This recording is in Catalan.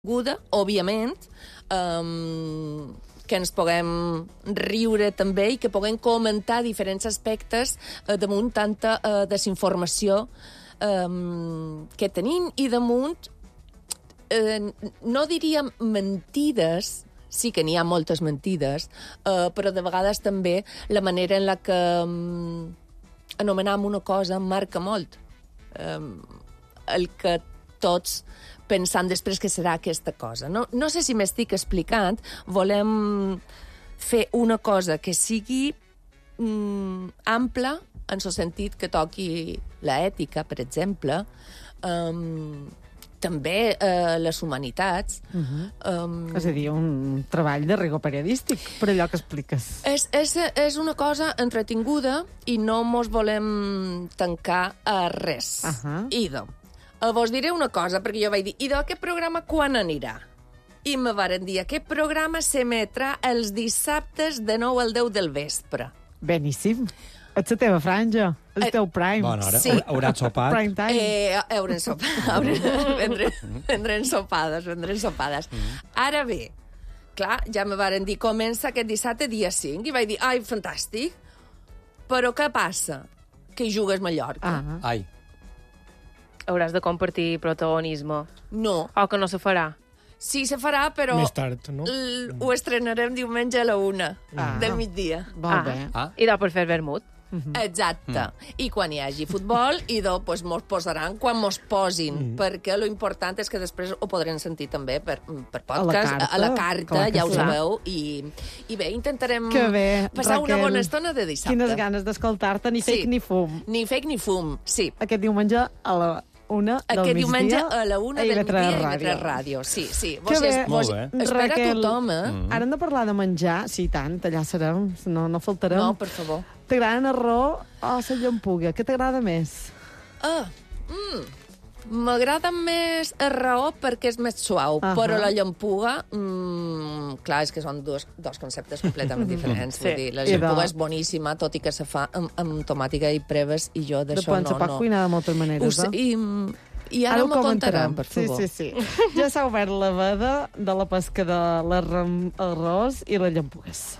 aguda, òbviament, que ens puguem riure també i que puguem comentar diferents aspectes damunt tanta desinformació que tenim i damunt, no diríem mentides, sí que n'hi ha moltes mentides, però de vegades també la manera en la que anomenam una cosa marca molt el que tots pensant després que serà aquesta cosa. No sé si m'estic explicant. Volem fer una cosa que sigui ampla, en el sentit que toqui l'ètica, per exemple, també les humanitats. És a dir, un treball de rigor periodístic, per allò que expliques. És una cosa entretinguda i no mos volem tancar a res. Idò. Vos diré una cosa, perquè jo vaig dir, idò, aquest programa quan anirà? I me varen dir, aquest programa s'emetrà els dissabtes de 9 al 10 del vespre. Beníssim. És la teva franja, el teu prime. Bona hora, Sí. haurà sopat. Prime time. Vendrem sopades. Ara bé, clar, ja me varen dir, comença aquest dissabte dia 5, i vaig dir, ai, fantàstic, però què passa? Que hi jugues Mallorca. Ai. Hauràs de compartir protagonisme. No. O que no se farà. Sí, se farà, però Més tard, no? Ho estrenarem diumenge a la 1 del migdia. Molt bé. I per fer vermut. Exacte. I quan hi hagi futbol, doncs mos posaran quan mos posin, perquè lo important és que després ho podrem sentir també per podcast, a la carta, ja ho sabeu, i bé, intentarem passar una bona estona de dissabte. Quines ganes d'escoltar-te, ni fake ni fum. Ni fake ni fum, sí. Aquest diumenge a la 1 del migdia. Aquest diumenge a la 1 del migdia a IB3 Ràdio. Sí. Que bé. Molt bé. Espera tothom, Ara hem de parlar de menjar. Sí, tant, allà serem. No faltarem. No, per favor. T'agrada arròs o la llampuga? Què t'agrada més? M'agrada més el raó perquè és més suau, però la llampuga, clar, és que són dos conceptes completament diferents. Vull dir, la llampuga és boníssima, tot i que se fa amb tomàtica i preves, i jo d'això no. Se pot cuinar de moltes maneres, I ara m'ho contaran, per favor. Sí. Ja s'ha obert la veda de la pesca de l'arròs i les llampugues.